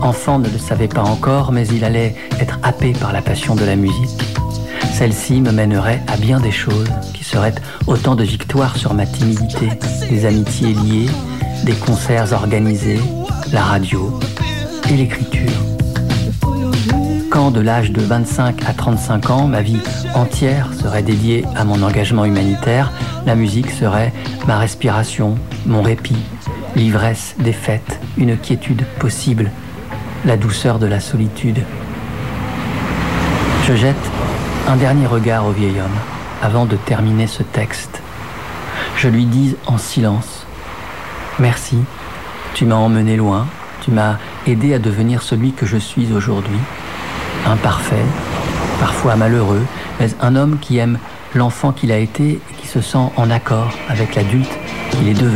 Enfant ne le savait pas encore, mais il allait être happé par la passion de la musique. Celle-ci me mènerait à bien des choses qui seraient autant de victoires sur ma timidité, des amitiés liées, des concerts organisés, la radio et l'écriture. Quand de l'âge de 25 à 35 ans, ma vie entière serait dédiée à mon engagement humanitaire, la musique serait ma respiration, mon répit, l'ivresse des fêtes, une quiétude possible, la douceur de la solitude. Je jette un dernier regard au vieil homme avant de terminer ce texte. Je lui dis en silence : merci, tu m'as emmené loin, tu m'as aidé à devenir celui que je suis aujourd'hui. Imparfait, parfois malheureux, mais un homme qui aime l'enfant qu'il a été et qui se sent en accord avec l'adulte qu'il est devenu.